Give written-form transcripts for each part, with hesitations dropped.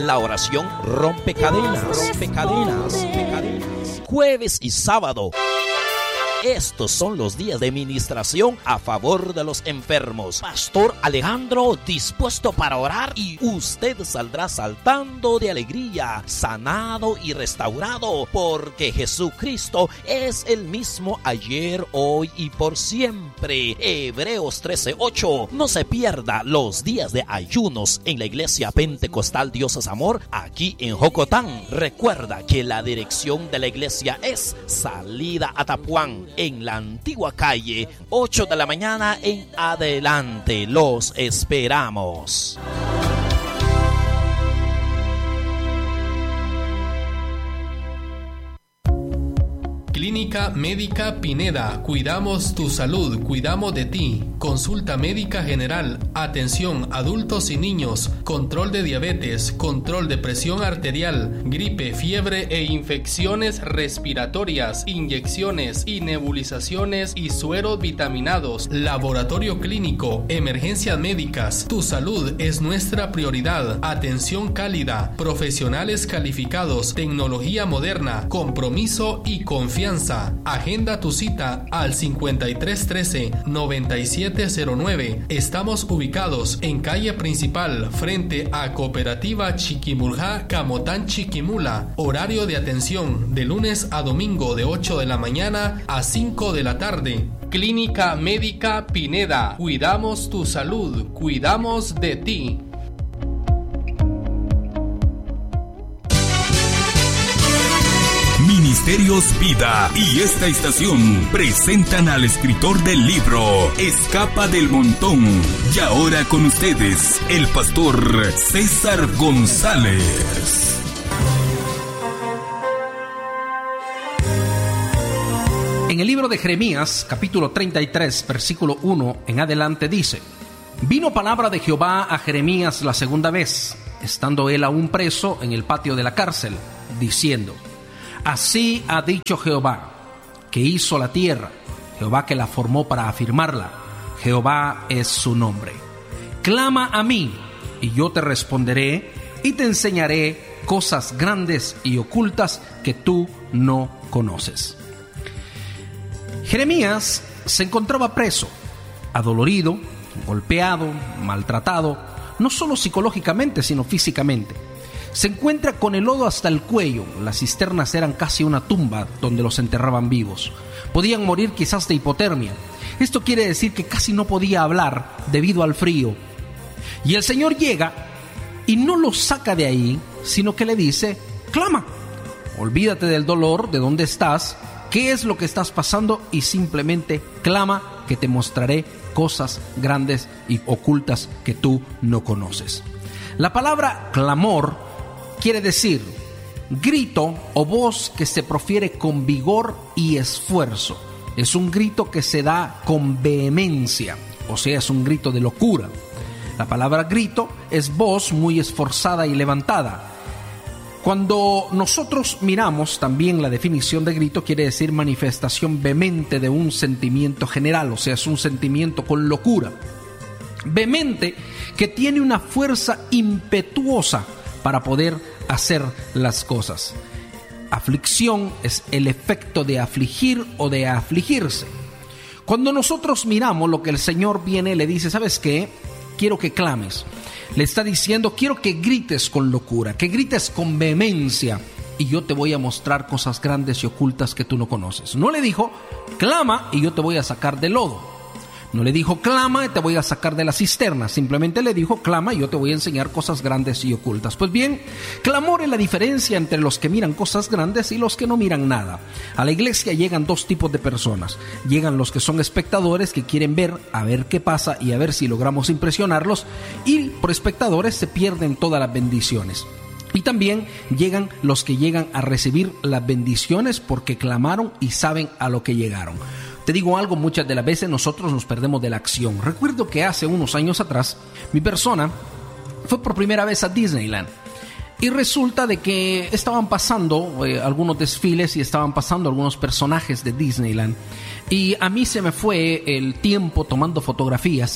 la oración rompecadenas. Jueves y sábado. Estos son los días de ministración a favor de los enfermos. Pastor Alejandro dispuesto para orar y usted saldrá saltando de alegría, sanado y restaurado, porque Jesucristo es el mismo ayer, hoy y por siempre. Hebreos 13:8. No se pierda los días de ayunos en la Iglesia Pentecostal Dios es Amor aquí en Jocotán. Recuerda que la dirección de la iglesia es Salida Atapuán, en la antigua calle, 8 de la mañana en adelante. Los esperamos. Clínica Médica Pineda. Cuidamos tu salud, cuidamos de ti. Consulta médica general, atención adultos y niños, control de diabetes, control de presión arterial, gripe, fiebre e infecciones respiratorias, inyecciones y nebulizaciones y sueros vitaminados, laboratorio clínico, emergencias médicas. Tu salud es nuestra prioridad. Atención cálida, profesionales calificados, tecnología moderna, compromiso y confianza. Agenda tu cita al 5313-9709. Estamos ubicados en calle principal frente a Cooperativa Chiquimulja, Camotán, Chiquimula. Horario de atención de lunes a domingo de 8 de la mañana a 5 de la tarde. Clínica Médica Pineda. Cuidamos tu salud, cuidamos de ti. Ministerios Vida y esta estación presentan al escritor del libro Escapa del Montón. Y ahora con ustedes, el pastor César González. En el libro de Jeremías, capítulo 33, versículo 1 en adelante dice: Vino palabra de Jehová a Jeremías la segunda vez, estando él aún preso en el patio de la cárcel, diciendo: Así ha dicho Jehová, que hizo la tierra, Jehová que la formó para afirmarla, Jehová es su nombre. Clama a mí, y yo te responderé, y te enseñaré cosas grandes y ocultas que tú no conoces. Jeremías se encontraba preso, adolorido, golpeado, maltratado, no solo psicológicamente, sino físicamente. Se encuentra con el lodo hasta el cuello. Las cisternas eran casi una tumba donde los enterraban vivos. Podían morir quizás de hipotermia. Esto quiere decir que casi no podía hablar debido al frío. Y el Señor llega y no lo saca de ahí, sino que le dice: clama, olvídate del dolor, de dónde estás, qué es lo que estás pasando, y simplemente clama, que te mostraré cosas grandes y ocultas que tú no conoces. La palabra clamor quiere decir grito o voz que se profiere con vigor y esfuerzo. Es un grito que se da con vehemencia, o sea, es un grito de locura. La palabra grito es voz muy esforzada y levantada. Cuando nosotros miramos también la definición de grito, quiere decir manifestación vehemente de un sentimiento general, o sea, es un sentimiento con locura. Vehemente, que tiene una fuerza impetuosa para poder hacer las cosas. Aflicción es el efecto de afligir o de afligirse. Cuando nosotros miramos lo que el Señor viene, le dice: ¿sabes qué? Quiero que clames. Le está diciendo: quiero que grites con locura, que grites con vehemencia, y yo te voy a mostrar cosas grandes y ocultas que tú no conoces. No le dijo: clama y yo te voy a sacar del lodo. No le dijo: clama y te voy a sacar de la cisterna. Simplemente le dijo: clama y yo te voy a enseñar cosas grandes y ocultas. Pues bien, clamor es la diferencia entre los que miran cosas grandes y los que no miran nada. A la iglesia llegan dos tipos de personas. Llegan los que son espectadores, que quieren ver, a ver qué pasa y a ver si logramos impresionarlos. Y por espectadores se pierden todas las bendiciones. Y también llegan los que llegan a recibir las bendiciones porque clamaron y saben a lo que llegaron. Te digo algo, muchas de las veces nosotros nos perdemos de la acción. Recuerdo que hace unos años atrás, mi persona fue por primera vez a Disneyland. Y resulta de que estaban pasando algunos desfiles y estaban pasando algunos personajes de Disneyland. Y a mí se me fue el tiempo tomando fotografías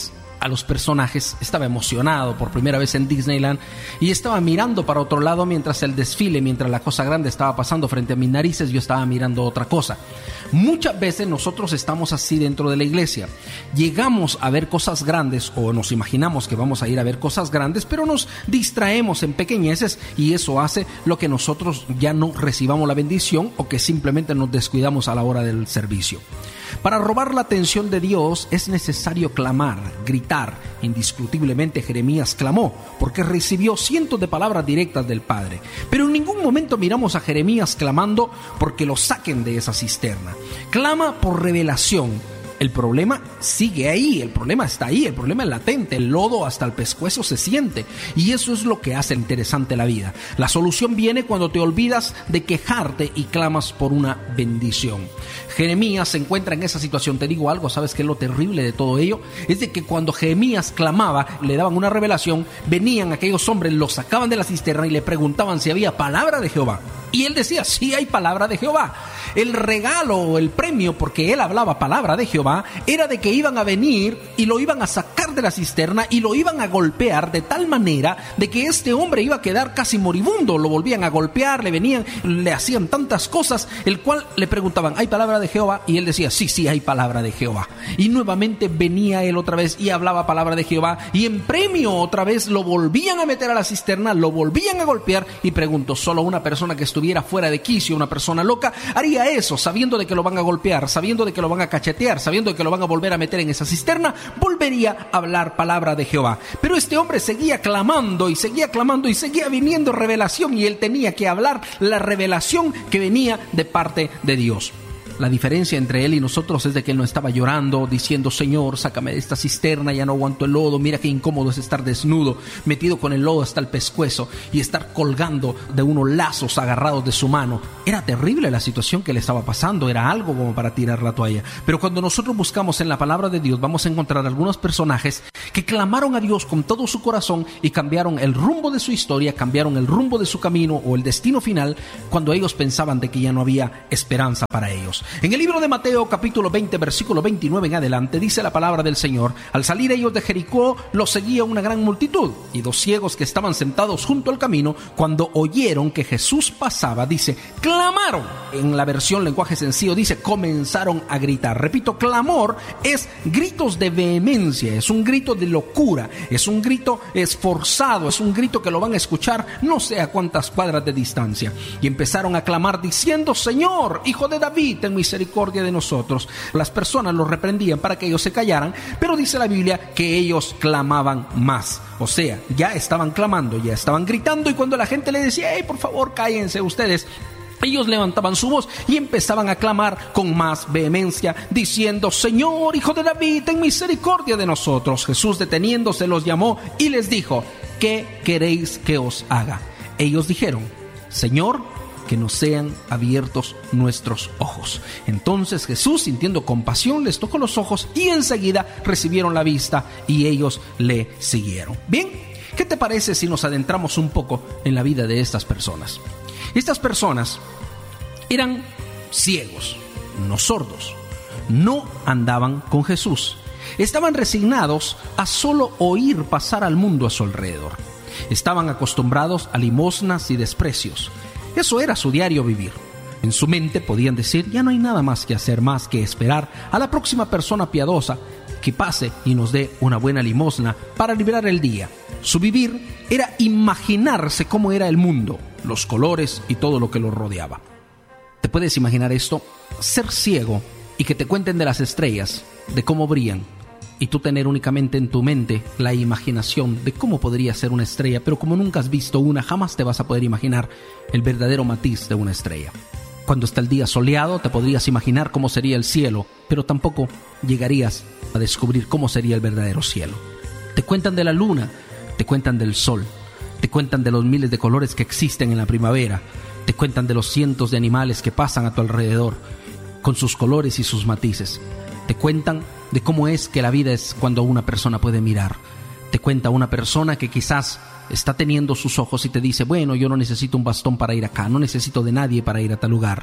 a los personajes, estaba emocionado por primera vez en Disneyland y estaba mirando para otro lado mientras el desfile, mientras la cosa grande estaba pasando frente a mis narices, yo estaba mirando otra cosa. Muchas veces nosotros estamos así dentro de la iglesia. Llegamos a ver cosas grandes o nos imaginamos que vamos a ir a ver cosas grandes, pero nos distraemos en pequeñeces y eso hace lo que nosotros ya no recibamos la bendición o que simplemente nos descuidamos a la hora del servicio. Para robar la atención de Dios es necesario clamar, gritar. Indiscutiblemente Jeremías clamó porque recibió cientos de palabras directas del Padre. Pero en ningún momento miramos a Jeremías clamando porque lo saquen de esa cisterna. Clama por revelación. El problema sigue ahí, el problema está ahí, el problema es latente, el lodo hasta el pescuezo se siente y eso es lo que hace interesante la vida. La solución viene cuando te olvidas de quejarte y clamas por una bendición. Jeremías se encuentra en esa situación. Te digo algo, ¿sabes qué es lo terrible de todo ello? Es de que cuando Jeremías clamaba, le daban una revelación, venían aquellos hombres, lo sacaban de la cisterna y le preguntaban si había palabra de Jehová. Y él decía, sí hay palabra de Jehová. El regalo o el premio, porque él hablaba palabra de Jehová, era de que iban a venir y lo iban a sacar de la cisterna y lo iban a golpear de tal manera de que este hombre iba a quedar casi moribundo. Lo volvían a golpear, le hacían tantas cosas, el cual le preguntaban, ¿hay palabra de Jehová? Y él decía, sí hay palabra de Jehová. Y nuevamente venía él otra vez y hablaba palabra de Jehová y en premio otra vez lo volvían a meter a la cisterna, lo volvían a golpear y pregunto, ¿solo una persona que estuviera fuera de quicio, una persona loca, haría eso sabiendo de que lo van a golpear, sabiendo de que lo van a cachetear, sabiendo de que lo van a volver a meter en esa cisterna? Volvería a hablar palabra de Jehová. Pero este hombre seguía clamando y seguía viniendo revelación y él tenía que hablar la revelación que venía de parte de Dios. La diferencia entre él y nosotros es de que él no estaba llorando, diciendo, Señor, sácame de esta cisterna, ya no aguanto el lodo, mira qué incómodo es estar desnudo, metido con el lodo hasta el pescuezo y estar colgando de unos lazos agarrados de su mano. Era terrible la situación que le estaba pasando, era algo como para tirar la toalla. Pero cuando nosotros buscamos en la palabra de Dios, vamos a encontrar algunos personajes que clamaron a Dios con todo su corazón y cambiaron el rumbo de su historia, cambiaron el rumbo de su camino o el destino final cuando ellos pensaban de que ya no había esperanza para ellos. En el libro de Mateo capítulo 20 versículo 29 en adelante dice la palabra del Señor: al salir ellos de Jericó los seguía una gran multitud, y 2 ciegos que estaban sentados junto al camino, cuando oyeron que Jesús pasaba, dice, clamaron. En la versión lenguaje sencillo dice, comenzaron a gritar. Repito, clamor es gritos de vehemencia, es un grito de locura, es un grito esforzado, es un grito que lo van a escuchar no sé a cuántas cuadras de distancia. Y empezaron a clamar diciendo, Señor, Hijo de David, ten misericordia de nosotros. Las personas los reprendían para que ellos se callaran, pero dice la Biblia que ellos clamaban más. O sea, ya estaban clamando, ya estaban gritando, y cuando la gente le decía, hey, por favor, cállense ustedes, ellos levantaban su voz y empezaban a clamar con más vehemencia, diciendo, Señor, Hijo de David, ten misericordia de nosotros. Jesús, deteniéndose, los llamó y les dijo, ¿qué queréis que os haga? Ellos dijeron, Señor, que nos sean abiertos nuestros ojos. Entonces Jesús, sintiendo compasión, les tocó los ojos y enseguida recibieron la vista y ellos le siguieron. Bien, ¿qué te parece si nos adentramos un poco en la vida de estas personas? Estas personas eran ciegos, no sordos, no andaban con Jesús, estaban resignados a solo oír pasar al mundo a su alrededor, estaban acostumbrados a limosnas y desprecios. Eso era su diario vivir. En su mente podían decir, ya no hay nada más que hacer, más que esperar a la próxima persona piadosa que pase y nos dé una buena limosna para librar el día. Su vivir era imaginarse cómo era el mundo, los colores y todo lo que lo rodeaba. ¿Te puedes imaginar esto? Ser ciego y que te cuenten de las estrellas, de cómo brillan, y tú tener únicamente en tu mente la imaginación de cómo podría ser una estrella, pero como nunca has visto una, jamás te vas a poder imaginar el verdadero matiz de una estrella. Cuando está el día soleado, te podrías imaginar cómo sería el cielo, pero tampoco llegarías a descubrir cómo sería el verdadero cielo. Te cuentan de la luna, te cuentan del sol, te cuentan de los miles de colores que existen en la primavera, te cuentan de los cientos de animales que pasan a tu alrededor, con sus colores y sus matices. Te cuentan de cómo es que la vida es cuando una persona puede mirar. Te cuenta una persona que quizás está teniendo sus ojos y te dice, bueno, yo no necesito un bastón para ir acá, no necesito de nadie para ir a tal lugar.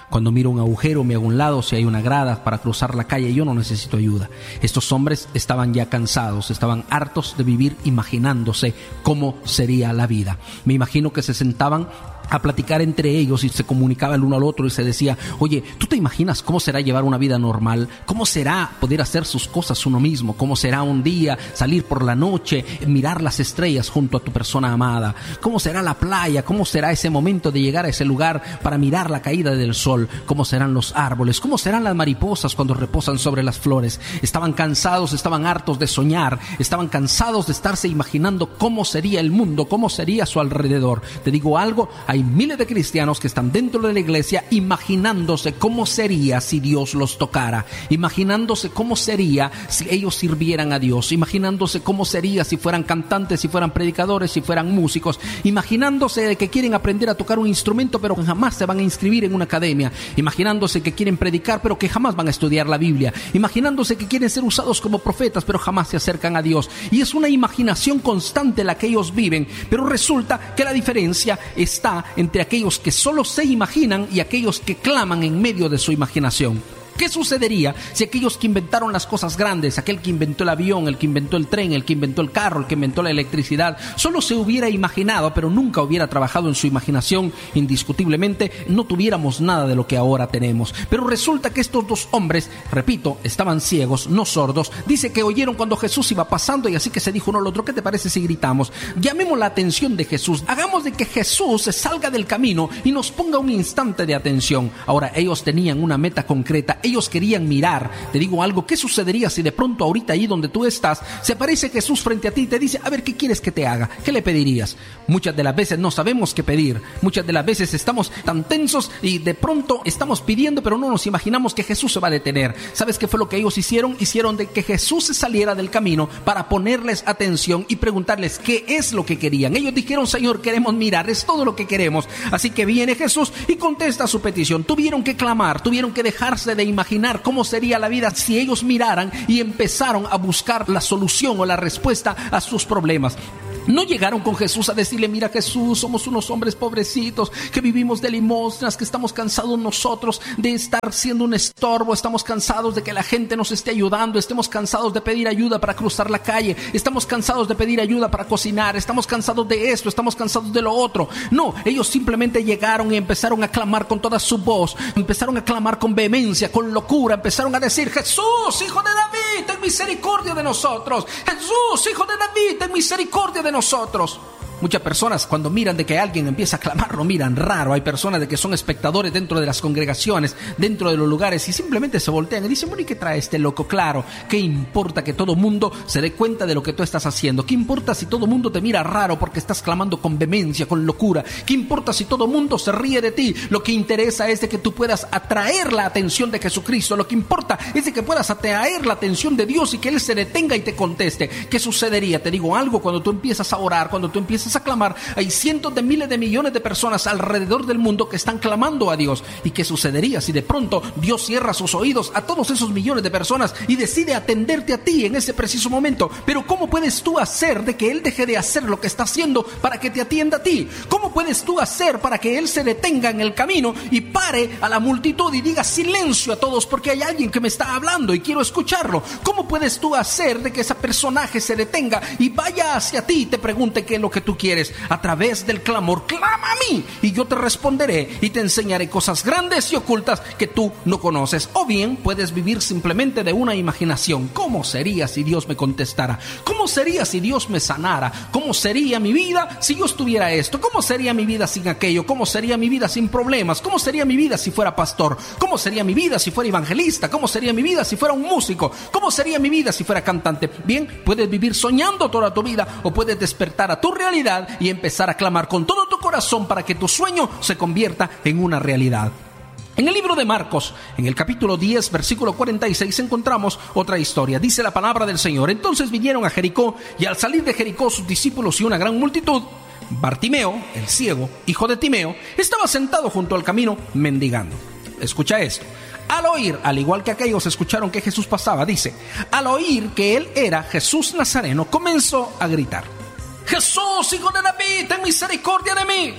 Cuando miro un agujero me hago a un lado si hay una grada para cruzar la calle. Yo no necesito ayuda. Estos hombres estaban ya cansados, estaban hartos de vivir imaginándose cómo sería la vida. Me imagino que se sentaban a platicar entre ellos y se comunicaba el uno al otro y se decía: oye, ¿tú te imaginas cómo será llevar una vida normal? ¿Cómo será poder hacer sus cosas uno mismo? ¿Cómo será un día salir por la noche, mirar las estrellas junto a tu persona amada? ¿Cómo será la playa? ¿Cómo será ese momento de llegar a ese lugar para mirar la caída del sol? ¿Cómo serán los árboles? ¿Cómo serán las mariposas cuando reposan sobre las flores? Estaban cansados, estaban hartos de soñar, estaban cansados de estarse imaginando cómo sería el mundo, cómo sería su alrededor. Te digo algo, hay miles de cristianos que están dentro de la iglesia imaginándose cómo sería si Dios los tocara, imaginándose cómo sería si ellos sirvieran a Dios, imaginándose cómo sería si fueran cantantes, si fueran predicadores, si fueran músicos, imaginándose de que quieren aprender a tocar un instrumento pero jamás se van a inscribir en una academia, imaginándose que quieren predicar pero que jamás van a estudiar la Biblia, imaginándose que quieren ser usados como profetas pero jamás se acercan a Dios. Y es una imaginación constante la que ellos viven, pero resulta que la diferencia está entre aquellos que solo se imaginan y aquellos que claman en medio de su imaginación. ¿Qué sucedería si aquellos que inventaron las cosas grandes, aquel que inventó el avión, el que inventó el tren, el que inventó el carro, el que inventó la electricidad, solo se hubiera imaginado, pero nunca hubiera trabajado en su imaginación? Indiscutiblemente no tuviéramos nada de lo que ahora tenemos. Pero resulta que estos dos hombres, repito, estaban ciegos, no sordos. Dice que oyeron cuando Jesús iba pasando y así que se dijo uno al otro: ¿qué te parece si gritamos? Llamemos la atención de Jesús, hagamos de que Jesús se salga del camino y nos ponga un instante de atención. Ahora, ellos tenían una meta concreta. Ellos querían mirar. Te digo algo, ¿qué sucedería si de pronto ahorita ahí donde tú estás se aparece Jesús frente a ti y te dice: a ver, ¿qué quieres que te haga? ¿Qué le pedirías? Muchas de las veces no sabemos qué pedir. Muchas de las veces estamos tan tensos y de pronto estamos pidiendo, pero no nos imaginamos que Jesús se va a detener. ¿Sabes qué fue lo que ellos hicieron? Hicieron de que Jesús se saliera del camino para ponerles atención y preguntarles qué es lo que querían. Ellos dijeron: Señor, queremos mirar, es todo lo que queremos. Así que viene Jesús y contesta su petición. Tuvieron que clamar, tuvieron que dejarse de imaginar cómo sería la vida si ellos miraran y empezaron a buscar la solución o la respuesta a sus problemas. No llegaron con Jesús a decirle: mira, Jesús, somos unos hombres pobrecitos que vivimos de limosnas, que estamos cansados nosotros de estar siendo un estorbo, estamos cansados de que la gente nos esté ayudando, estamos cansados de pedir ayuda para cruzar la calle, estamos cansados de pedir ayuda para cocinar, estamos cansados de esto, estamos cansados de lo otro. No, ellos simplemente llegaron y empezaron a clamar con toda su voz, empezaron a clamar con vehemencia, con locura, empezaron a decir: Jesús, hijo de David, ten misericordia de nosotros. Jesús, hijo de David, ten misericordia de nosotros. Muchas personas cuando miran de que alguien empieza a clamar lo miran raro. Hay personas de que son espectadores dentro de las congregaciones, dentro de los lugares, y simplemente se voltean y dicen: bueno, ¿y qué trae este loco? Claro, ¿qué importa que todo mundo se dé cuenta de lo que tú estás haciendo? ¿Qué importa si todo mundo te mira raro porque estás clamando con vehemencia, con locura? ¿Qué importa si todo mundo se ríe de ti? Lo que interesa es de que tú puedas atraer la atención de Jesucristo. Lo que importa es de que puedas atraer la atención de Dios y que Él se detenga y te conteste. ¿Qué sucedería? Te digo algo, cuando tú empiezas a orar, cuando tú empiezas a clamar, hay cientos de miles de millones de personas alrededor del mundo que están clamando a Dios. ¿Y qué sucedería si de pronto Dios cierra sus oídos a todos esos millones de personas y decide atenderte a ti en ese preciso momento? Pero ¿cómo puedes tú hacer de que Él deje de hacer lo que está haciendo para que te atienda a ti? ¿Cómo puedes tú hacer para que Él se detenga en el camino y pare a la multitud y diga silencio a todos porque hay alguien que me está hablando y quiero escucharlo? ¿Cómo puedes tú hacer de que ese personaje se detenga y vaya hacia ti y te pregunte qué es lo que tú quieres? A través del clamor: clama a mí y yo te responderé y te enseñaré cosas grandes y ocultas que tú no conoces. O bien puedes vivir simplemente de una imaginación. ¿Cómo sería si Dios me contestara? ¿Cómo sería si Dios me sanara? ¿Cómo sería mi vida si yo estuviera esto? ¿Cómo sería mi vida sin aquello? ¿Cómo sería mi vida sin problemas? ¿Cómo sería mi vida si fuera pastor? ¿Cómo sería mi vida si fuera evangelista? ¿Cómo sería mi vida si fuera un músico? ¿Cómo sería mi vida si fuera cantante? Bien, puedes vivir soñando toda tu vida o puedes despertar a tu realidad y empezar a clamar con todo tu corazón para que tu sueño se convierta en una realidad. En el libro de Marcos, en el capítulo 10, versículo 46, encontramos otra historia. Dice la palabra del Señor: entonces vinieron a Jericó, y al salir de Jericó sus discípulos y una gran multitud, Bartimeo, el ciego, hijo de Timeo, estaba sentado junto al camino mendigando. Escucha esto. Al oír, al igual que aquellos escucharon que Jesús pasaba, dice, al oír que él era Jesús Nazareno, comenzó a gritar: Jesús, hijo de David, ten misericordia de mí.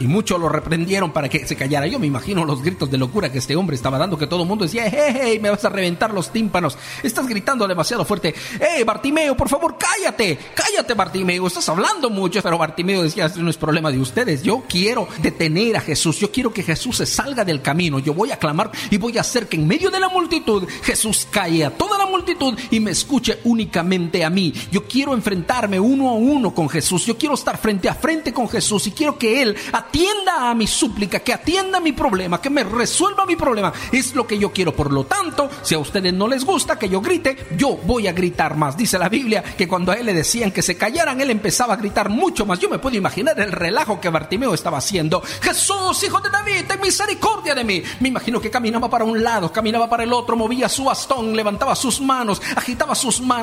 Y muchos lo reprendieron para que se callara. Yo me imagino los gritos de locura que este hombre estaba dando, que todo el mundo decía: hey, me vas a reventar los tímpanos, estás gritando demasiado fuerte. Bartimeo, por favor, cállate, Bartimeo, estás hablando mucho. Pero Bartimeo decía: este no es problema de ustedes, yo quiero detener a Jesús, yo quiero que Jesús se salga del camino, yo voy a clamar y voy a hacer que en medio de la multitud Jesús calle a toda la multitud y me escuche únicamente a mí. Yo quiero enfrentarme uno a uno con Jesús, yo quiero estar frente a frente con Jesús y quiero que Él atienda a mi súplica, que atienda a mi problema, que me resuelva mi problema. Es lo que yo quiero. Por lo tanto, si a ustedes no les gusta que yo grite, yo voy a gritar más. Dice la Biblia que cuando a él le decían que se callaran, él empezaba a gritar mucho más. Yo me puedo imaginar el relajo que Bartimeo estaba haciendo. Jesús, hijo de David, ten misericordia de mí. Me imagino que caminaba para un lado, caminaba para el otro, movía su bastón, levantaba sus manos, agitaba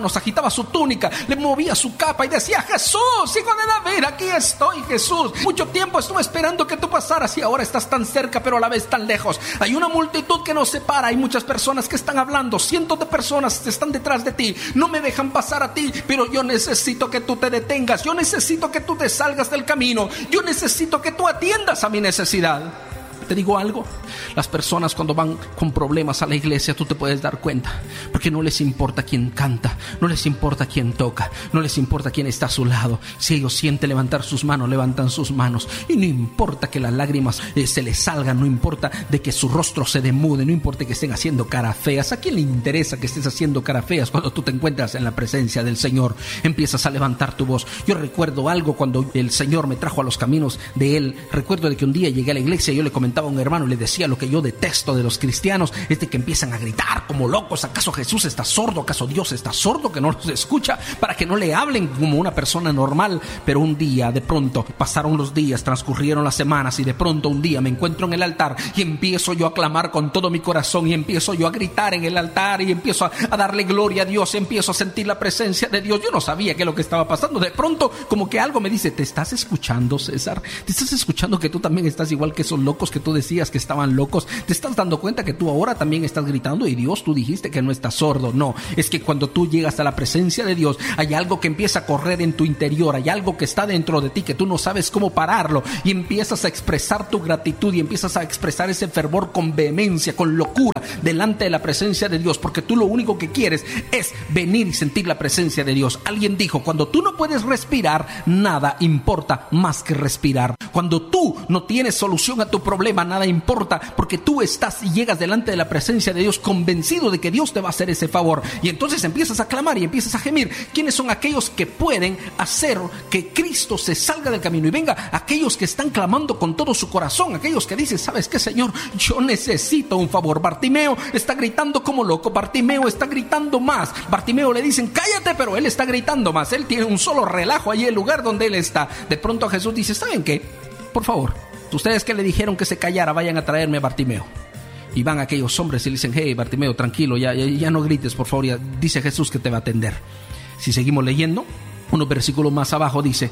su túnica, le movía su capa y decía: Jesús, hijo de David, aquí estoy, Jesús. Mucho tiempo estuve esperando que tú pasaras y ahora estás tan cerca pero a la vez tan lejos. Hay una multitud que nos separa, hay muchas personas que están hablando, cientos de personas están detrás de ti, no me dejan pasar a ti, pero yo necesito que tú te detengas, yo necesito que tú te salgas del camino, yo necesito que tú atiendas a mi necesidad. Te digo algo, las personas cuando van con problemas a la iglesia, tú te puedes dar cuenta, porque no les importa quién canta, no les importa quién toca, no les importa quién está a su lado. Si ellos sienten levantar sus manos, levantan sus manos, y no importa que las lágrimas se les salgan, no importa de que su rostro se demude, no importa que estén haciendo caras feas. ¿A quién le interesa que estés haciendo caras feas cuando tú te encuentras en la presencia del Señor? Empiezas a levantar tu voz. Yo recuerdo algo cuando el Señor me trajo a los caminos de Él. Recuerdo de que un día llegué a la iglesia y yo le comentaba a un hermano, le decía: lo que yo detesto de los cristianos es de que empiezan a gritar como locos. ¿Acaso Jesús está sordo? ¿Acaso Dios está sordo que no los escucha para que no le hablen como una persona normal? Pero un día, de pronto, pasaron los días, transcurrieron las semanas y de pronto un día me encuentro en el altar y empiezo yo a clamar con todo mi corazón y empiezo yo a gritar en el altar y empiezo a darle gloria a Dios, empiezo a sentir la presencia de Dios. Yo no sabía qué es lo que estaba pasando. De pronto como que algo me dice: ¿te estás escuchando, César? ¿Te estás escuchando que tú también estás igual que esos locos que tú decías que estaban locos? ¿Te estás dando cuenta que tú ahora también estás gritando? Y Dios, tú dijiste que no estás sordo. No, es que cuando tú llegas a la presencia de Dios, hay algo que empieza a correr en tu interior, hay algo que está dentro de ti que tú no sabes cómo pararlo, y empiezas a expresar tu gratitud y empiezas a expresar ese fervor con vehemencia, con locura delante de la presencia de Dios, porque tú lo único que quieres es venir y sentir la presencia de Dios. Alguien dijo: cuando tú no puedes respirar, nada importa más que respirar. Cuando tú no tienes solución a tu problema, nada importa, porque tú estás y llegas delante de la presencia de Dios convencido de que Dios te va a hacer ese favor. Y entonces empiezas a clamar y empiezas a gemir. ¿Quiénes son aquellos que pueden hacer que Cristo se salga del camino y venga? Aquellos que están clamando con todo su corazón, aquellos que dicen: ¿sabes qué, Señor? Yo necesito un favor. Bartimeo está gritando como loco, Bartimeo está gritando más. Bartimeo le dicen: cállate, pero él está gritando más. Él tiene un solo relajo allí en el lugar donde él está. De pronto a Jesús dice: ¿saben qué? Por favor, ustedes que le dijeron que se callara, vayan a traerme a Bartimeo. Y van aquellos hombres y le dicen: hey, Bartimeo, tranquilo, ya no grites, por favor, ya, dice Jesús que te va a atender. Si seguimos leyendo, unos versículos más abajo dice: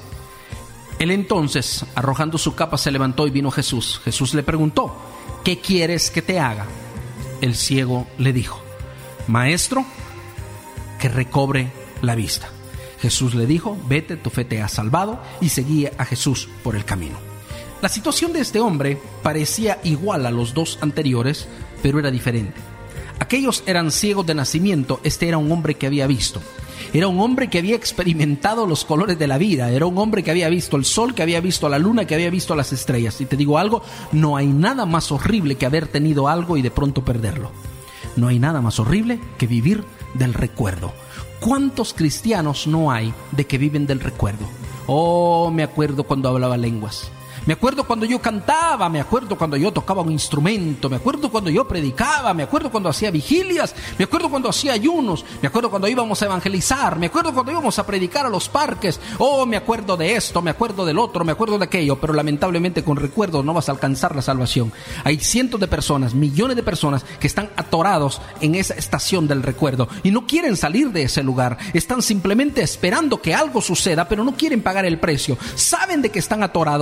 él entonces, arrojando su capa, se levantó y vino a Jesús. Jesús le preguntó: ¿qué quieres que te haga? El ciego le dijo: Maestro, que recobre la vista. Jesús le dijo: vete, tu fe te ha salvado, y seguía a Jesús por el camino. La situación de este hombre parecía igual a los dos anteriores, pero era diferente. Aquellos eran ciegos de nacimiento, este era un hombre que había visto. Era un hombre que había experimentado los colores de la vida, era un hombre que había visto el sol, que había visto la luna, que había visto las estrellas. Y te digo algo, no hay nada más horrible que haber tenido algo y de pronto perderlo. No hay nada más horrible que vivir del recuerdo. ¿Cuántos cristianos no hay de que viven del recuerdo? Oh, me acuerdo cuando hablaba lenguas. Me acuerdo cuando yo cantaba, me acuerdo cuando yo tocaba un instrumento, me acuerdo cuando yo predicaba, me acuerdo cuando hacía vigilias, me acuerdo cuando hacía ayunos, me acuerdo cuando íbamos a evangelizar, me acuerdo cuando íbamos a predicar a los parques. Oh, me acuerdo de esto, me acuerdo del otro, me acuerdo de aquello, pero lamentablemente con recuerdos no vas a alcanzar la salvación. Hay cientos de personas, millones de personas que están atorados en esa estación del recuerdo y no quieren salir de ese lugar. Están simplemente esperando que algo suceda, pero no quieren pagar el precio. Saben de que están atorados, saben de que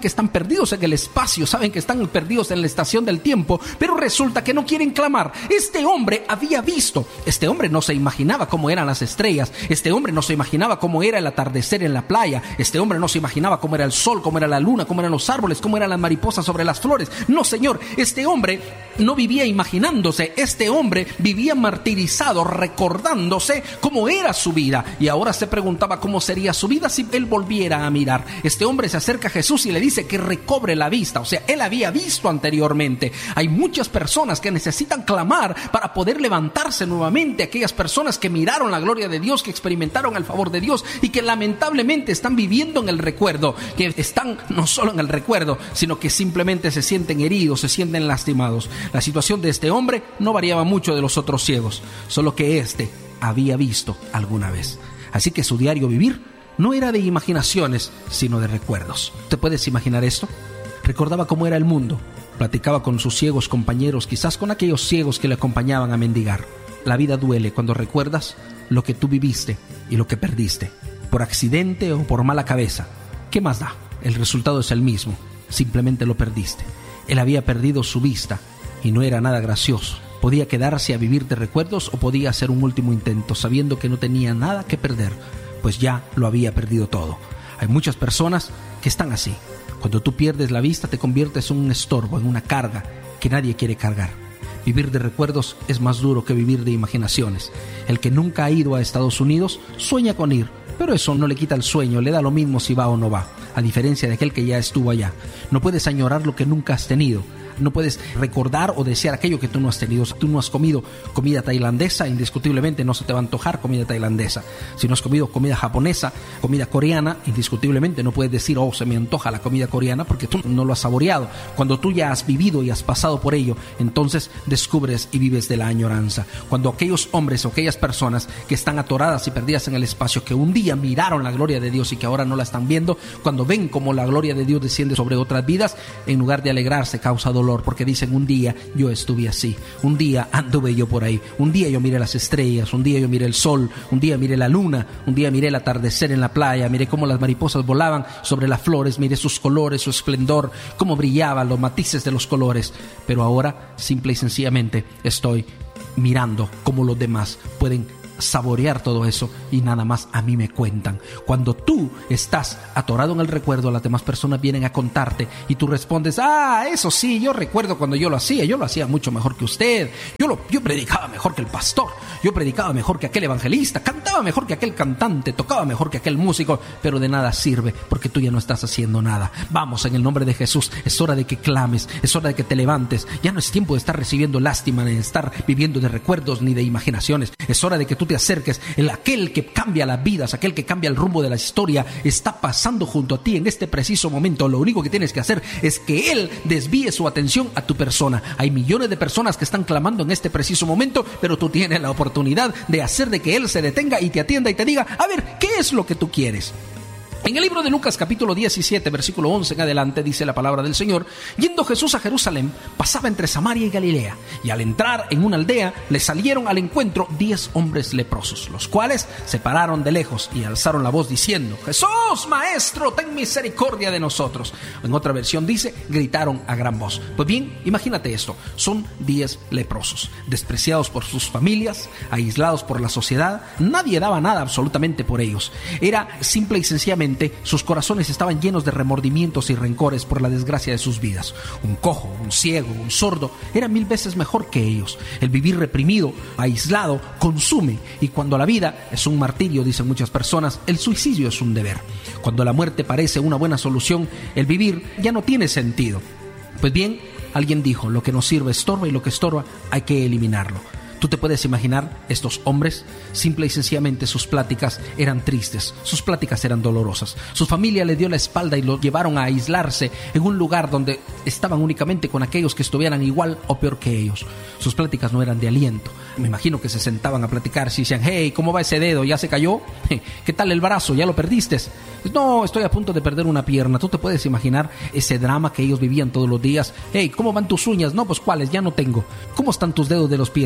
que están perdidos en el espacio, saben que están perdidos en la estación del tiempo, pero resulta que no quieren clamar. Este hombre había visto, este hombre no se imaginaba cómo eran las estrellas, este hombre no se imaginaba cómo era el atardecer en la playa, este hombre no se imaginaba cómo era el sol, cómo era la luna, cómo eran los árboles, cómo eran las mariposas sobre las flores. No, señor, este hombre no vivía imaginándose, este hombre vivía martirizado, recordándose cómo era su vida, y ahora se preguntaba cómo sería su vida si él volviera a mirar. Este hombre se acerca a Jesús y le dice que recobre la vista, o sea, él había visto anteriormente. Hay muchas personas que necesitan clamar para poder levantarse nuevamente, aquellas personas que miraron la gloria de Dios, que experimentaron el favor de Dios y que lamentablemente están viviendo en el recuerdo, que están no solo en el recuerdo, sino que simplemente se sienten heridos, se sienten lastimados. La situación de este hombre no variaba mucho de los otros ciegos, solo que este había visto alguna vez. Así que su diario vivir no era de imaginaciones, sino de recuerdos. ¿Te puedes imaginar esto? Recordaba cómo era el mundo, platicaba con sus ciegos compañeros, quizás con aquellos ciegos que le acompañaban a mendigar. La vida duele cuando recuerdas lo que tú viviste y lo que perdiste, por accidente o por mala cabeza. ¿Qué más da? El resultado es el mismo, simplemente lo perdiste. Él había perdido su vista y no era nada gracioso. Podía quedarse a vivir de recuerdos o podía hacer un último intento, sabiendo que no tenía nada que perder, pues ya lo había perdido todo. Hay muchas personas que están así. Cuando tú pierdes la vista te conviertes en un estorbo, en una carga que nadie quiere cargar. Vivir de recuerdos es más duro que vivir de imaginaciones. El que nunca ha ido a Estados Unidos sueña con ir, pero eso no le quita el sueño, le da lo mismo si va o no va, a diferencia de aquel que ya estuvo allá. No puedes añorar lo que nunca has tenido. No puedes recordar o desear aquello que tú no has tenido. Si tú no has comido comida tailandesa, indiscutiblemente no se te va a antojar comida tailandesa. Si no has comido comida japonesa, comida coreana, indiscutiblemente no puedes decir, oh, se me antoja la comida coreana, porque tú no lo has saboreado. Cuando tú ya has vivido y has pasado por ello, entonces descubres y vives de la añoranza. Cuando aquellos hombres o aquellas personas que están atoradas y perdidas en el espacio, que un día miraron la gloria de Dios y que ahora no la están viendo, cuando ven como la gloria de Dios desciende sobre otras vidas, en lugar de alegrarse causa dolor, porque dicen, un día yo estuve así, un día anduve yo por ahí, un día yo miré las estrellas, un día yo miré el sol, un día miré la luna, un día miré el atardecer en la playa, miré cómo las mariposas volaban sobre las flores, miré sus colores, su esplendor, cómo brillaban los matices de los colores, pero ahora simple y sencillamente estoy mirando cómo los demás pueden saborear todo eso y nada más a mí me cuentan. Cuando tú estás atorado en el recuerdo, las demás personas vienen a contarte y tú respondes, eso sí, yo recuerdo cuando yo lo hacía mucho mejor que usted, yo predicaba mejor que el pastor, yo predicaba mejor que aquel evangelista, cantaba mejor que aquel cantante, tocaba mejor que aquel músico, pero de nada sirve porque tú ya no estás haciendo nada. Vamos, en el nombre de Jesús, es hora de que clames, es hora de que te levantes. Ya no es tiempo de estar recibiendo lástima, ni de estar viviendo de recuerdos ni de imaginaciones. Es hora de que tú te acerques. Aquel que cambia las vidas, aquel que cambia el rumbo de la historia, está pasando junto a ti en este preciso momento. Lo único que tienes que hacer es que Él desvíe su atención a tu persona. Hay millones de personas que están clamando en este preciso momento, pero tú tienes la oportunidad de hacer de que Él se detenga y te atienda y te diga, a ver, ¿qué es lo que tú quieres? En el libro de Lucas capítulo 17, versículo 11 en adelante, dice la palabra del Señor: yendo Jesús a Jerusalén, pasaba entre Samaria y Galilea, y al entrar en una aldea, le salieron al encuentro 10 hombres leprosos, los cuales se pararon de lejos y alzaron la voz diciendo: Jesús, Maestro, ten misericordia de nosotros. En otra versión dice, gritaron a gran voz. Pues bien, imagínate esto, son 10 leprosos, despreciados por sus familias, aislados por la sociedad, nadie daba nada absolutamente por ellos. Era simple y sencillamente, sus corazones estaban llenos de remordimientos y rencores por la desgracia de sus vidas. Un cojo, un ciego, un sordo era 1000 veces mejor que ellos. El vivir reprimido, aislado, consume, y cuando la vida es un martirio, dicen muchas personas, el suicidio es un deber. Cuando la muerte parece una buena solución, el vivir ya no tiene sentido. Pues bien, alguien dijo, lo que no sirve estorba y lo que estorba hay que eliminarlo. ¿Tú te puedes imaginar estos hombres? Simple y sencillamente sus pláticas eran tristes, sus pláticas eran dolorosas. Su familia le dio la espalda y lo llevaron a aislarse en un lugar donde estaban únicamente con aquellos que estuvieran igual o peor que ellos. Sus pláticas no eran de aliento. Me imagino que se sentaban a platicar, si decían, hey, ¿cómo va ese dedo? ¿Ya se cayó? ¿Qué tal el brazo? ¿Ya lo perdiste? No, estoy a punto de perder una pierna. ¿Tú te puedes imaginar ese drama que ellos vivían todos los días? Hey, ¿cómo van tus uñas? No, pues ¿cuáles? Ya no tengo. ¿Cómo están tus dedos de los pies? No, ya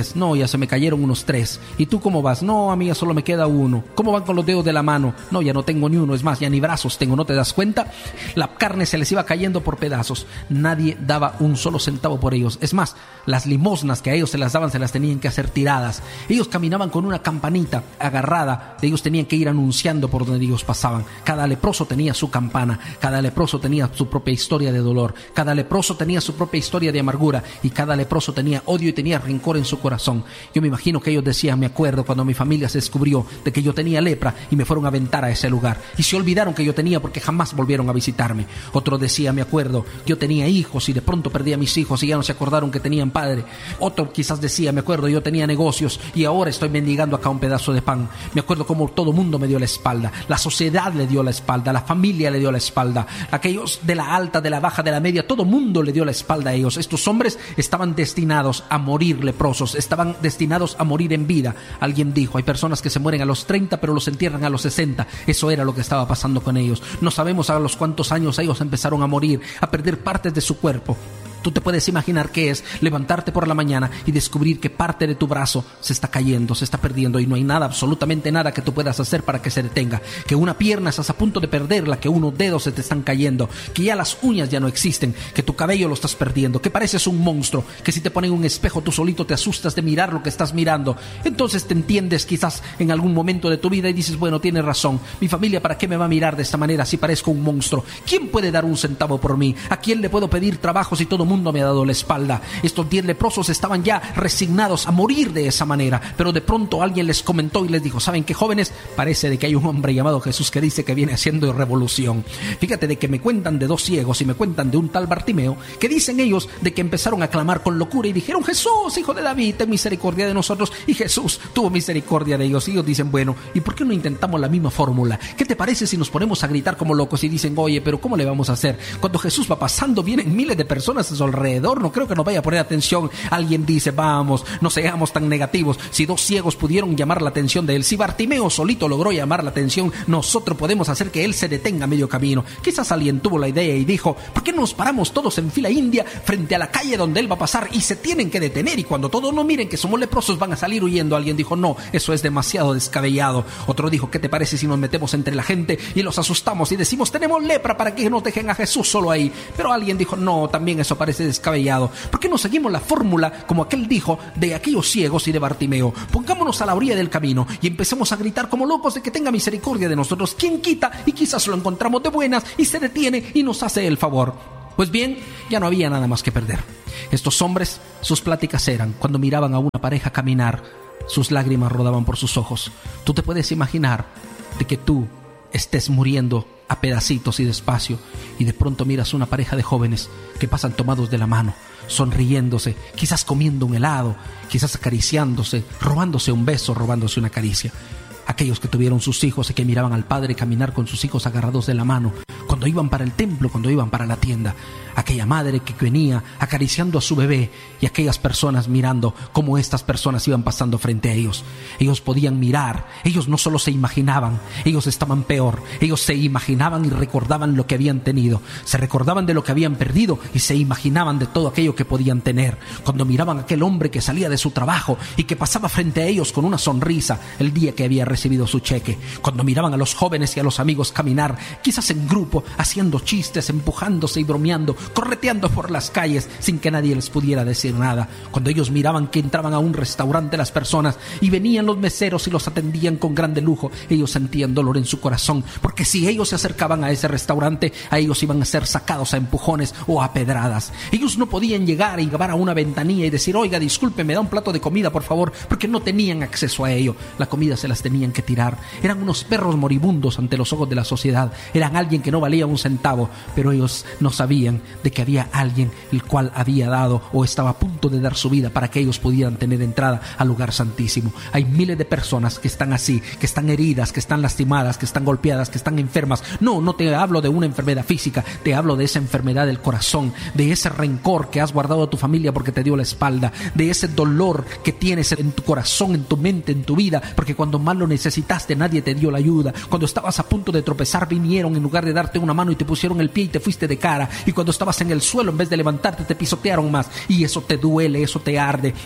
ya se me cayeron unos 3. ¿Y tú cómo vas? No, amiga, solo me queda 1. ¿Cómo van con los dedos de la mano? No, ya no tengo ni 1, es más, ya ni brazos tengo, ¿no te das cuenta? La carne se les iba cayendo por pedazos. Nadie daba un solo centavo por ellos. Es más, las limosnas que a ellos se las daban se las tenían que hacer tiradas. Ellos caminaban con una campanita agarrada, ellos tenían que ir anunciando por donde ellos pasaban. Cada leproso tenía su campana, cada leproso tenía su propia historia de dolor, cada leproso tenía su propia historia de amargura, y cada leproso tenía odio y tenía rencor en su corazón. Yo me imagino que ellos decían, me acuerdo cuando mi familia se descubrió de que yo tenía lepra y me fueron a aventar a ese lugar, y se olvidaron que yo tenía porque jamás volvieron a visitarme. Otro decía, me acuerdo, yo tenía hijos y de pronto perdí a mis hijos y ya no se acordaron que tenían padre. Otro quizás decía, me acuerdo, yo tenía negocios y ahora estoy mendigando acá un pedazo de pan. Me acuerdo cómo todo mundo me dio la espalda, la sociedad le dio la espalda, la familia le dio la espalda, aquellos de la alta, de la baja, de la media, todo mundo le dio la espalda a ellos. Estos hombres estaban destinados a morir leprosos, estaban destinados a morir en vida. Alguien dijo, hay personas que se mueren a los 30 pero los entierran a los 60. Eso era lo que estaba pasando con ellos. No sabemos a los cuántos años ellos empezaron a morir, a perder partes de su cuerpo. Tú te puedes imaginar qué es levantarte por la mañana y descubrir que parte de tu brazo se está cayendo, se está perdiendo, y no hay nada, absolutamente nada que tú puedas hacer para que se detenga. Que una pierna estás a punto de perderla, que unos dedos se te están cayendo, que ya las uñas ya no existen, que tu cabello lo estás perdiendo, que pareces un monstruo, que si te ponen un espejo tú solito te asustas de mirar lo que estás mirando. Entonces te entiendes quizás en algún momento de tu vida y dices, bueno, tienes razón, mi familia ¿para qué me va a mirar de esta manera si parezco un monstruo? ¿Quién puede dar un centavo por mí? ¿A quién le puedo pedir trabajo si todo mundo me ha dado la espalda? Estos 10 leprosos estaban ya resignados a morir de esa manera, pero de pronto alguien les comentó y les dijo, ¿saben qué, jóvenes? Parece de que hay un hombre llamado Jesús que dice que viene haciendo revolución. Fíjate de que me cuentan de 2 ciegos y me cuentan de un tal Bartimeo, que dicen ellos de que empezaron a clamar con locura y dijeron, Jesús, hijo de David, ten misericordia de nosotros. Y Jesús tuvo misericordia de ellos. Y ellos dicen, bueno, ¿y por qué no intentamos la misma fórmula? ¿Qué te parece si nos ponemos a gritar como locos y dicen, oye, pero ¿cómo le vamos a hacer? Cuando Jesús va pasando vienen miles de personas a su alrededor, no creo que nos vaya a poner atención. Alguien dice, vamos, no seamos tan negativos. Si 2 ciegos pudieron llamar la atención de él, si Bartimeo solito logró llamar la atención, nosotros podemos hacer que él se detenga a medio camino. Quizás alguien tuvo la idea y dijo, ¿por qué no nos paramos todos en fila india frente a la calle donde él va a pasar y se tienen que detener, y cuando todos nos miren que somos leprosos van a salir huyendo? Alguien dijo, no, eso es demasiado descabellado. Otro dijo, ¿qué te parece si nos metemos entre la gente y los asustamos y decimos, tenemos lepra, para que nos dejen a Jesús solo ahí? Pero alguien dijo, no, también eso parece descabellado. ¿Por qué no seguimos la fórmula, como aquel dijo, de aquellos ciegos y de Bartimeo? Pongámonos a la orilla del camino y empecemos a gritar como locos de que tenga misericordia de nosotros. ¿Quién quita? Y quizás lo encontramos de buenas y se detiene y nos hace el favor. Pues bien, ya no había nada más que perder. Estos hombres, sus pláticas eran, cuando miraban a una pareja caminar, sus lágrimas rodaban por sus ojos. Tú te puedes imaginar de que tú estés muriendo a pedacitos y despacio, y de pronto miras una pareja de jóvenes que pasan tomados de la mano, sonriéndose, quizás comiendo un helado, quizás acariciándose, robándose un beso, robándose una caricia. Aquellos que tuvieron sus hijos y que miraban al padre caminar con sus hijos agarrados de la mano, cuando iban para el templo, cuando iban para la tienda. Aquella madre que venía acariciando a su bebé, y aquellas personas mirando cómo estas personas iban pasando frente a ellos. Ellos podían mirar, ellos no solo se imaginaban, ellos estaban peor. Ellos se imaginaban y recordaban lo que habían tenido, se recordaban de lo que habían perdido y se imaginaban de todo aquello que podían tener. Cuando miraban a aquel hombre que salía de su trabajo y que pasaba frente a ellos con una sonrisa el día que había recibido su cheque. Cuando miraban a los jóvenes y a los amigos caminar, quizás en grupo, haciendo chistes, empujándose y bromeando, correteando por las calles sin que nadie les pudiera decir nada. Cuando ellos miraban que entraban a un restaurante las personas y venían los meseros y los atendían con grande lujo, ellos sentían dolor en su corazón, porque si ellos se acercaban a ese restaurante, a ellos iban a ser sacados a empujones o a pedradas. Ellos no podían llegar y llevar a una ventanilla y decir, oiga, disculpe, me da un plato de comida, por favor, porque no tenían acceso a ello. La comida se las tenían que tirar. Eran unos perros moribundos ante los ojos de la sociedad. Eran alguien que no valía un centavo, pero ellos no sabían de que había alguien el cual había dado o estaba a punto de dar su vida para que ellos pudieran tener entrada al lugar santísimo. Hay miles de personas que están así, que están heridas, que están lastimadas, que están golpeadas, que están enfermas. No te hablo de una enfermedad física, te hablo de esa enfermedad del corazón, de ese rencor que has guardado a tu familia porque te dio la espalda, de ese dolor que tienes en tu corazón, en tu mente, en tu vida, porque cuando más lo necesitaste nadie te dio la ayuda. Cuando estabas a punto de tropezar vinieron en lugar de darte una mano y te pusieron el pie y te fuiste de cara, y cuando estabas en el suelo en vez de levantarte te pisotearon más, y eso te duele, eso te arde.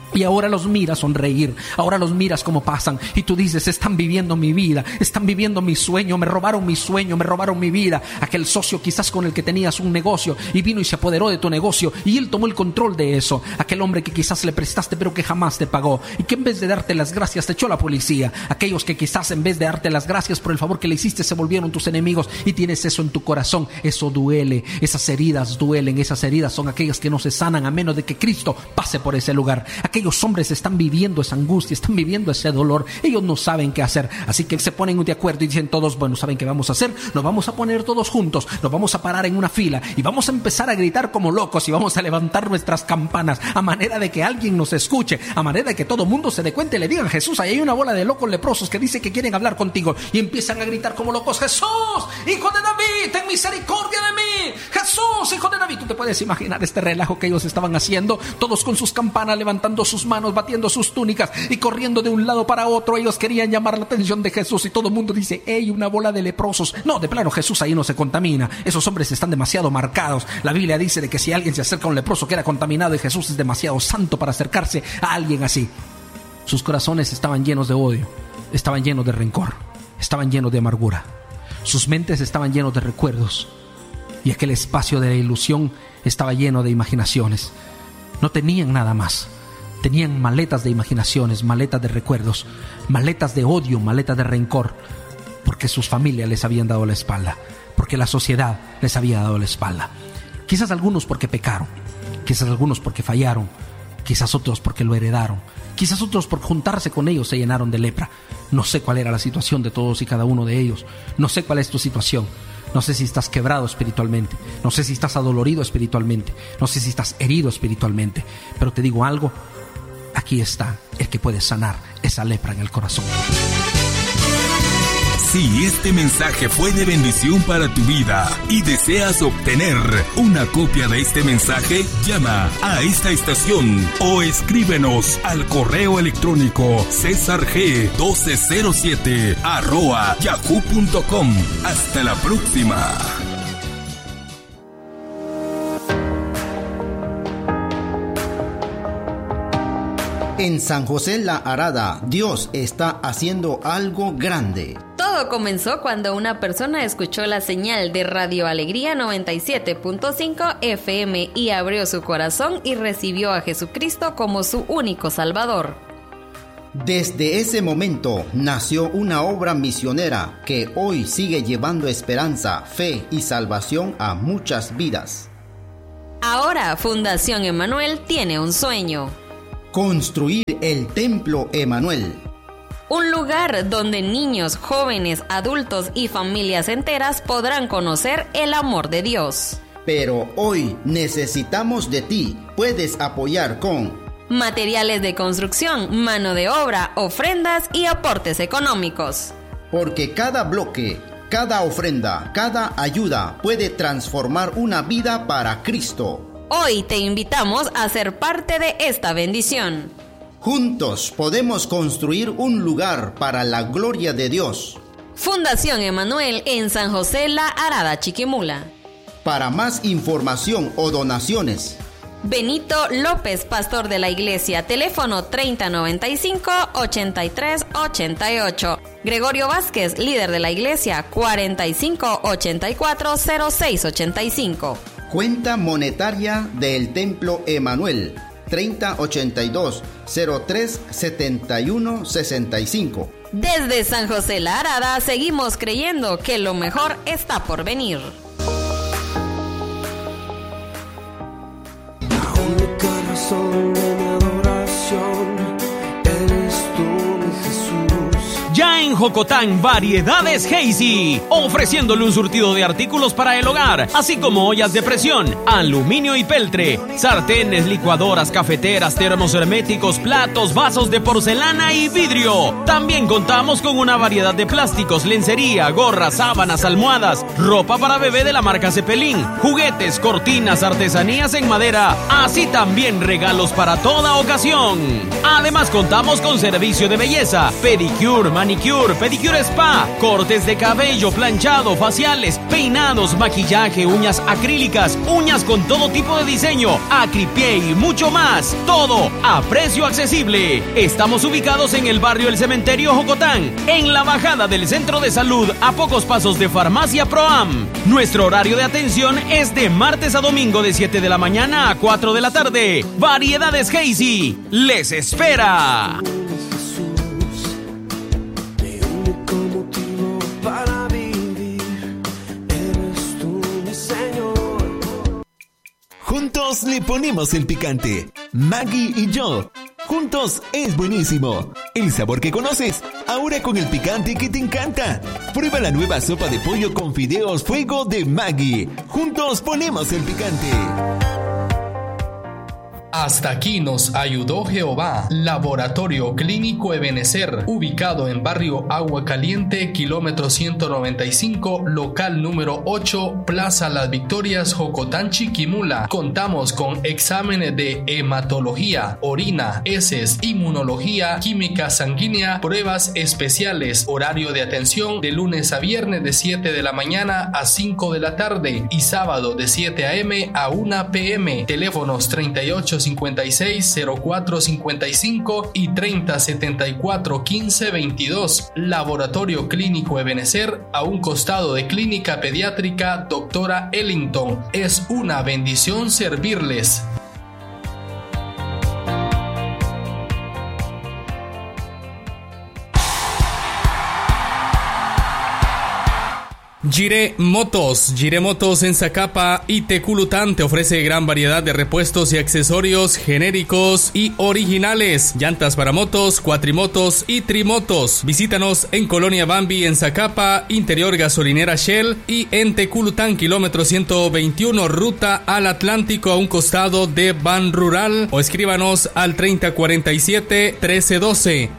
Y ahora los miras sonreír, ahora los miras como pasan y tú dices, están viviendo mi vida, están viviendo mi sueño, me robaron mi sueño, me robaron mi vida. Aquel socio quizás con el que tenías un negocio y vino y se apoderó de tu negocio y él tomó el control de eso. Aquel hombre que quizás le prestaste pero que jamás te pagó y que en vez de darte las gracias te echó la policía. Aquellos que quizás en vez de darte las gracias por el favor que le hiciste se volvieron tus enemigos y tienes eso en tu corazón. Eso duele, esas heridas duelen, esas heridas son aquellas que no se sanan a menos de que Cristo pase por ese lugar. Aquellos hombres están viviendo esa angustia, están viviendo ese dolor, ellos no saben qué hacer, así que se ponen de acuerdo y dicen todos, bueno, ¿saben qué vamos a hacer? Nos vamos a poner todos juntos, nos vamos a parar en una fila y vamos a empezar a gritar como locos y vamos a levantar nuestras campanas a manera de que alguien nos escuche, a manera de que todo mundo se dé cuenta y le digan, Jesús, ahí hay una bola de locos leprosos que dice que quieren hablar contigo, y empiezan a gritar como locos, Jesús, hijo de David, ten misericordia de mí, Jesús, hijo de David. Tú te puedes imaginar este relajo que ellos estaban haciendo, todos con sus campanas, levantando sus manos, batiendo sus túnicas y corriendo de un lado para otro. Ellos querían llamar la atención de Jesús y todo el mundo dice, ¡ey, una bola de leprosos! No, de plano, Jesús ahí no se contamina. Esos hombres están demasiado marcados. La Biblia dice de que si alguien se acerca a un leproso queda contaminado y Jesús es demasiado santo para acercarse a alguien así. Sus corazones estaban llenos de odio, estaban llenos de rencor, estaban llenos de amargura. Sus mentes estaban llenos de recuerdos y aquel espacio de la ilusión estaba lleno de imaginaciones. No tenían nada más. Tenían maletas de imaginaciones, maletas de recuerdos, maletas de odio, maletas de rencor, porque sus familias les habían dado la espalda, porque la sociedad les había dado la espalda. Quizás algunos porque pecaron, quizás algunos porque fallaron, quizás otros porque lo heredaron, quizás otros por juntarse con ellos se llenaron de lepra. No sé cuál era la situación de todos y cada uno de ellos, no sé cuál es tu situación. No sé si estás quebrado espiritualmente, no sé si estás adolorido espiritualmente, no sé si estás herido espiritualmente, pero te digo algo, aquí está el que puede sanar esa lepra en el corazón. Si este mensaje fue de bendición para tu vida y deseas obtener una copia de este mensaje, llama a esta estación o escríbenos al correo electrónico cesarg1207@yahoo.com. Hasta la próxima. En San José La Arada, Dios está haciendo algo grande. Todo comenzó cuando una persona escuchó la señal de Radio Alegría 97.5 FM y abrió su corazón y recibió a Jesucristo como su único Salvador. Desde ese momento nació una obra misionera que hoy sigue llevando esperanza, fe y salvación a muchas vidas. Ahora Fundación Emanuel tiene un sueño: construir el Templo Emanuel. Un lugar donde niños, jóvenes, adultos y familias enteras podrán conocer el amor de Dios. Pero hoy necesitamos de ti. Puedes apoyar con materiales de construcción, mano de obra, ofrendas y aportes económicos. Porque cada bloque, cada ofrenda, cada ayuda puede transformar una vida para Cristo. Hoy te invitamos a ser parte de esta bendición. Juntos podemos construir un lugar para la gloria de Dios. Fundación Emanuel en San José La Arada, Chiquimula. Para más información o donaciones, Benito López, pastor de la iglesia, teléfono 3095-8388. Gregorio Vázquez, líder de la iglesia, 4584-0685. Cuenta monetaria del Templo Emanuel, 3082-037165. Desde San José La Arada seguimos creyendo que lo mejor está por venir. Bajo mi corazón de mi adoración, eres tú, mi Jesús. Ya en Jocotán, Variedades Hazy, ofreciéndole un surtido de artículos para el hogar, así como ollas de presión, aluminio y peltre, sartenes, licuadoras, cafeteras, termos herméticos, platos, vasos de porcelana y vidrio. También contamos con una variedad de plásticos, lencería, gorras, sábanas, almohadas, ropa para bebé de la marca Cepelín, juguetes, cortinas, artesanías en madera, así también regalos para toda ocasión. Además contamos con servicio de belleza, pedicure, manicure, manicure, pedicure spa, cortes de cabello, planchado, faciales, peinados, maquillaje, uñas acrílicas, uñas con todo tipo de diseño, acripié y mucho más. Todo a precio accesible. Estamos ubicados en el barrio El Cementerio Jocotán, en la bajada del Centro de Salud, a pocos pasos de Farmacia Proam. Nuestro horario de atención es de martes a domingo de 7 de la mañana a 4 de la tarde. Variedades Hazy les espera. Juntos le ponemos el picante. Maggi y yo. Juntos es buenísimo. El sabor que conoces, ahora con el picante que te encanta. Prueba la nueva sopa de pollo con fideos fuego de Maggi. Juntos ponemos el picante. Hasta aquí nos ayudó Jehová. Laboratorio Clínico Ebenecer, ubicado en barrio Agua Caliente, kilómetro 195, local número 8, Plaza Las Victorias, Jocotán, Chiquimula. Contamos con exámenes de hematología, orina, heces, inmunología, química sanguínea, pruebas especiales. Horario de atención de lunes a viernes de 7 de la mañana a 5 de la tarde y sábado de 7 a.m. a 1 p.m. Teléfonos 3856-0455 y 3074-1522. Laboratorio Clínico Ebenecer, a un costado de Clínica Pediátrica Doctora Ellington. Es una bendición servirles. Gire Motos en Zacapa y Teculután te ofrece gran variedad de repuestos y accesorios genéricos y originales, llantas para motos, cuatrimotos y trimotos. Visítanos en Colonia Bambi en Zacapa, interior gasolinera Shell, y en Teculután, kilómetro 121, ruta al Atlántico, a un costado de Ban Rural, o escríbanos al 3047-1312,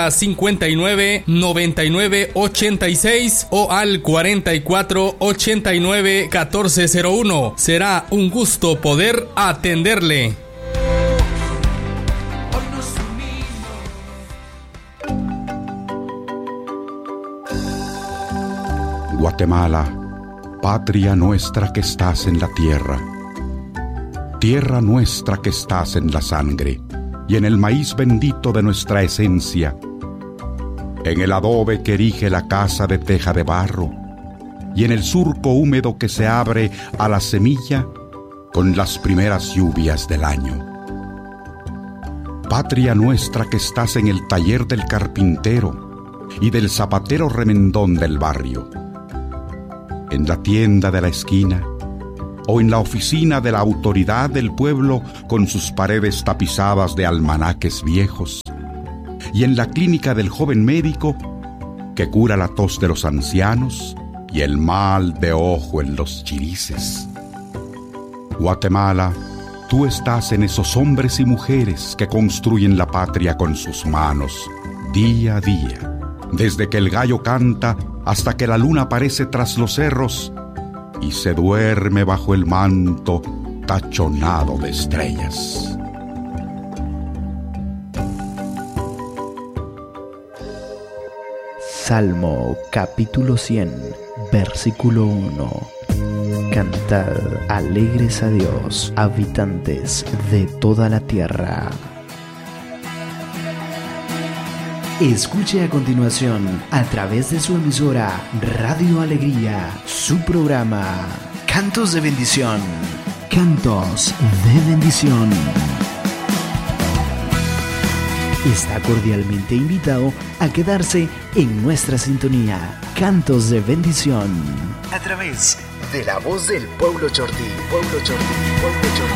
3059-9986 o al 4489-1401. Será un gusto poder atenderle. Guatemala, patria nuestra que estás en la tierra, tierra nuestra que estás en la sangre y en el maíz bendito de nuestra esencia, en el adobe que erige la casa de teja de barro, y en el surco húmedo que se abre a la semilla con las primeras lluvias del año. Patria nuestra que estás en el taller del carpintero y del zapatero remendón del barrio, en la tienda de la esquina o en la oficina de la autoridad del pueblo con sus paredes tapizadas de almanaques viejos, y en la clínica del joven médico que cura la tos de los ancianos y el mal de ojo en los chirices. Guatemala, tú estás en esos hombres y mujeres que construyen la patria con sus manos, día a día, desde que el gallo canta hasta que la luna aparece tras los cerros y se duerme bajo el manto tachonado de estrellas. Salmo capítulo 100, versículo 1. Cantad alegres a Dios, habitantes de toda la tierra. Escuche a continuación, a través de su emisora Radio Alegría, su programa Cantos de Bendición. Cantos de Bendición. Está cordialmente invitado a quedarse en nuestra sintonía. Cantos de Bendición. A través de la voz del pueblo chortí.